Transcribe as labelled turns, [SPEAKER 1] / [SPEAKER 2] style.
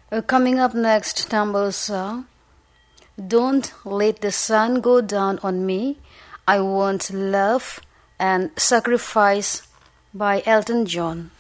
[SPEAKER 1] Coming up next, Tambosa. Don't let the sun go down on me. I want love and sacrifice by Elton John.